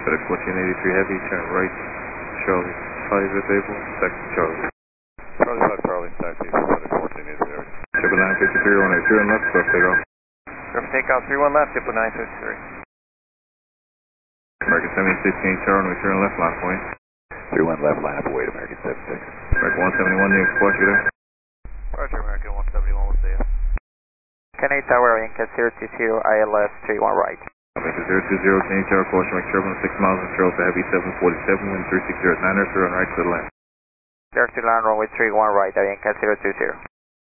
FedEx 1483 Heavy, turn right, Charlie 5 is able, second Charlie. Charlie 5 Charlie, taxi for FedEx 1483 Heavy. 953 183 on left, left takeoff. Rough takeoff 31 left, 953. American 76 Charlie, we turn left, line point. 31 left, line up await, American 76. American 171, New Squash, you there? Roger, American 171, we'll see you. Canadian Tower, Inca 020, ILS 31 right. Inca 020, Canadian Tower, caution, make turbulence 6 miles and trail to heavy 747, wind 3609, turn right to the left. Direct to land runway 31 right, Inca 020.